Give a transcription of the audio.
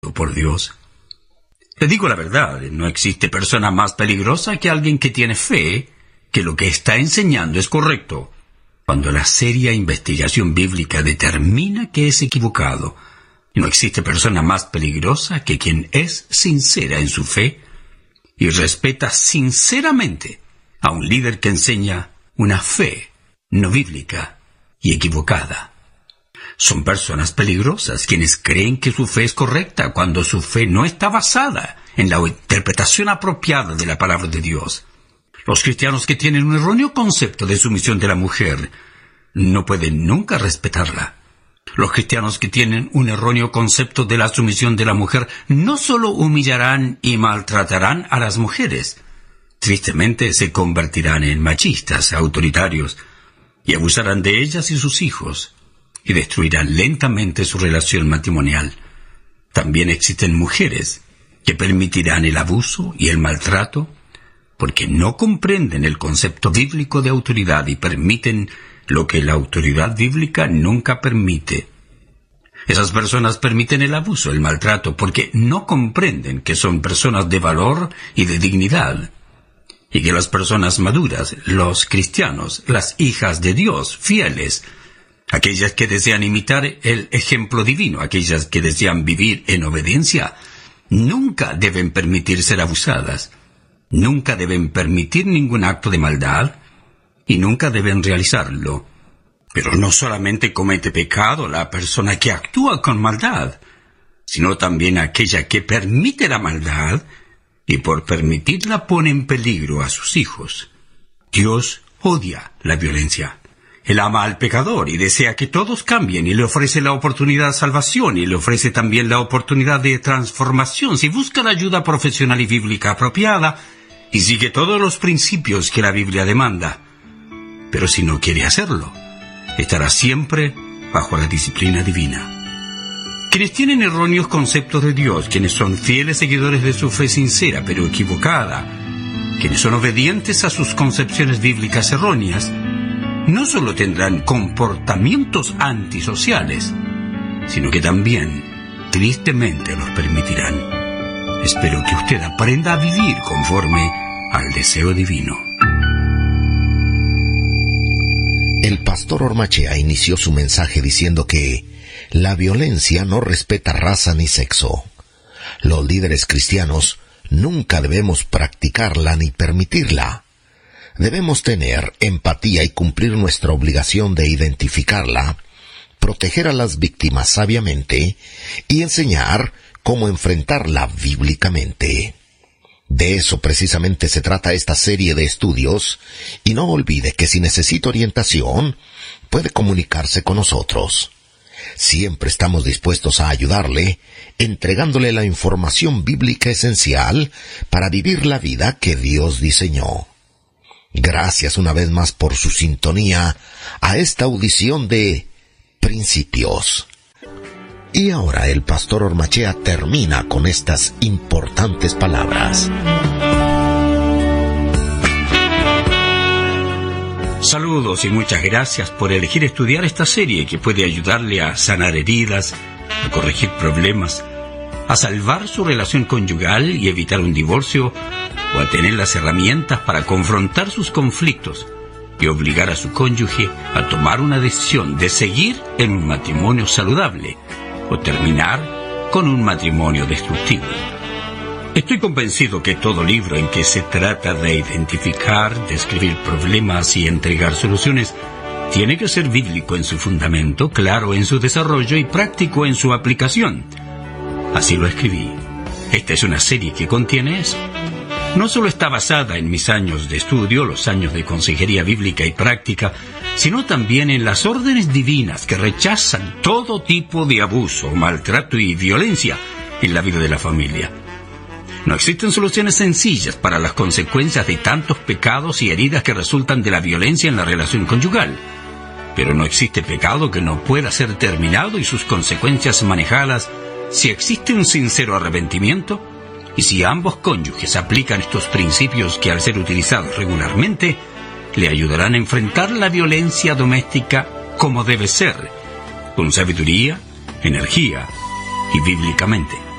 por Dios. Le digo la verdad, no existe persona más peligrosa que alguien que tiene fe que lo que está enseñando es correcto, cuando la seria investigación bíblica determina que es equivocado. No existe persona más peligrosa que quien es sincera en su fe y respeta sinceramente a un líder que enseña una fe no bíblica y equivocada. Son personas peligrosas quienes creen que su fe es correcta cuando su fe no está basada en la interpretación apropiada de la palabra de Dios. Los cristianos que tienen un erróneo concepto de sumisión de la mujer no pueden nunca respetarla. Los cristianos que tienen un erróneo concepto de la sumisión de la mujer no solo humillarán y maltratarán a las mujeres, tristemente se convertirán en machistas, autoritarios, y abusarán de ellas y sus hijos, y destruirán lentamente su relación matrimonial. También existen mujeres que permitirán el abuso y el maltrato porque no comprenden el concepto bíblico de autoridad y permiten lo que la autoridad bíblica nunca permite. Esas personas permiten el abuso, el maltrato, porque no comprenden que son personas de valor y de dignidad, y que las personas maduras, los cristianos, las hijas de Dios, fieles, aquellas que desean imitar el ejemplo divino, aquellas que desean vivir en obediencia, nunca deben permitir ser abusadas, nunca deben permitir ningún acto de maldad, y nunca deben realizarlo. Pero no solamente comete pecado la persona que actúa con maldad, sino también aquella que permite la maldad y por permitirla pone en peligro a sus hijos. Dios odia la violencia. Él ama al pecador y desea que todos cambien y le ofrece la oportunidad de salvación y le ofrece también la oportunidad de transformación si busca la ayuda profesional y bíblica apropiada y sigue todos los principios que la Biblia demanda. Pero si no quiere hacerlo, estará siempre bajo la disciplina divina. Quienes tienen erróneos conceptos de Dios, quienes son fieles seguidores de su fe sincera pero equivocada, quienes son obedientes a sus concepciones bíblicas erróneas, no solo tendrán comportamientos antisociales, sino que también, tristemente, los permitirán. Espero que usted aprenda a vivir conforme al deseo divino. El pastor Ormachea inició su mensaje diciendo que la violencia no respeta raza ni sexo. Los líderes cristianos nunca debemos practicarla ni permitirla. Debemos tener empatía y cumplir nuestra obligación de identificarla, proteger a las víctimas sabiamente y enseñar cómo enfrentarla bíblicamente. De eso precisamente se trata esta serie de estudios, y no olvide que si necesita orientación, puede comunicarse con nosotros. Siempre estamos dispuestos a ayudarle, entregándole la información bíblica esencial para vivir la vida que Dios diseñó. Gracias una vez más por su sintonía a esta audición de Principios. Y ahora el pastor Ormachea termina con estas importantes palabras. Saludos y muchas gracias por elegir estudiar esta serie que puede ayudarle a sanar heridas, a corregir problemas, a salvar su relación conyugal y evitar un divorcio, o a tener las herramientas para confrontar sus conflictos y obligar a su cónyuge a tomar una decisión de seguir en un matrimonio saludable o terminar con un matrimonio destructivo. Estoy convencido que todo libro en que se trata de identificar, describir problemas y entregar soluciones tiene que ser bíblico en su fundamento, claro en su desarrollo y práctico en su aplicación. Así lo escribí. Esta es una serie que contiene eso. No solo está basada en mis años de estudio, los años de consejería bíblica y práctica, sino también en las órdenes divinas que rechazan todo tipo de abuso, maltrato y violencia en la vida de la familia. No existen soluciones sencillas para las consecuencias de tantos pecados y heridas que resultan de la violencia en la relación conyugal. Pero no existe pecado que no pueda ser terminado y sus consecuencias manejadas si existe un sincero arrepentimiento y si ambos cónyuges aplican estos principios que al ser utilizados regularmente le ayudarán a enfrentar la violencia doméstica como debe ser, con sabiduría, energía y bíblicamente.